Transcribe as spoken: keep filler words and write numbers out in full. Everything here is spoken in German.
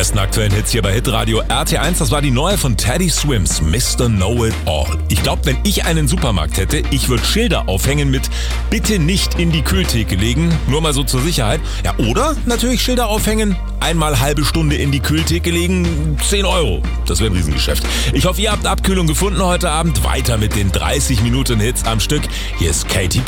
besten aktuellen Hits hier bei Hitradio R T eins. Das war die neue von Teddy Swims, Mister Know It All. Ich glaube, wenn ich einen Supermarkt hätte, ich würde Schilder aufhängen mit bitte nicht in die Kühltheke legen, nur mal so zur Sicherheit. Ja, oder natürlich Schilder aufhängen, einmal halbe Stunde in die Kühltheke legen, zehn Euro. Das wäre ein Riesengeschäft. Ich hoffe, ihr habt Abkühlung gefunden heute Abend. Weiter mit den dreißig Minuten Hits am Stück. Hier ist Katy Perry.